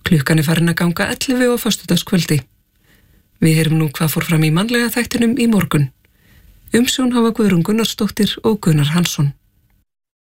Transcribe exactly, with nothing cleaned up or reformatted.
Klukkan er farin að ganga ellefu á föstudagskvöldi. Við heyrum nú hvað fór fram í mannlega þættinum í morgun. Umsjón hafa Guðrún Gunnarsdóttir og Gunnar Hansson.